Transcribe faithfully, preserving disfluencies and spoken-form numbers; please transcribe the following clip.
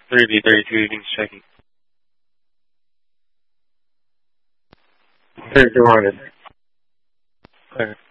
three B thirty-two, evenings checking. thirty-two hundred. Clear.